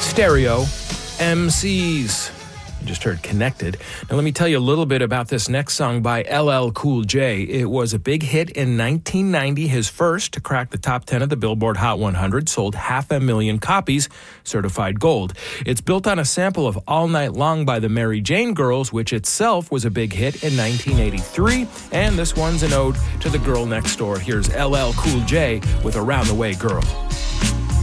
Stereo MCs. You just heard Connected. Now let me tell you a little bit about this next song by LL Cool J. It was a big hit in 1990, his first to crack the top 10 of the Billboard Hot 100, sold 500,000 copies, certified gold. It's built on a sample of All Night Long by the Mary Jane Girls, which itself was a big hit in 1983, and this one's an ode to the girl next door. Here's LL Cool J with Around the Way Girl.